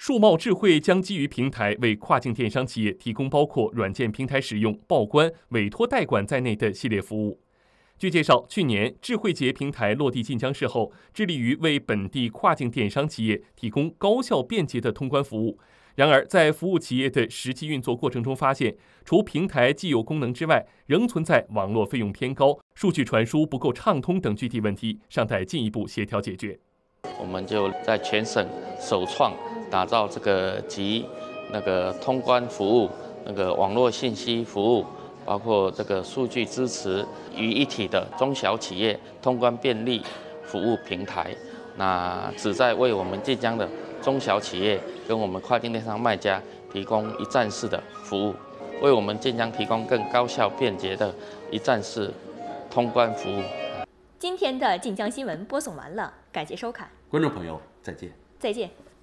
数贸智慧将基于平台为跨境电商企业提供包括软件平台使用、报关、委托代管在内的系列服务。据介绍，去年智慧节平台落地晋江市后，致力于为本地跨境电商企业提供高效便捷的通关服务。然而，在服务企业的实际运作过程中发现，除平台既有功能之外，仍存在网络费用偏高、数据传输不够畅通等具体问题，尚待进一步协调解决。 我们就在全省首创打造这个集通关服务、网络信息服务，包括这个数据支持于一体的中小企业通关便利服务平台。那旨在为我们晋江的中小企业跟我们跨境电商卖家提供一站式的服务，为我们晋江提供更高效便捷的一站式通关服务。 今天的晋江新闻播送完了，感谢收看， 观众朋友再见。 再见。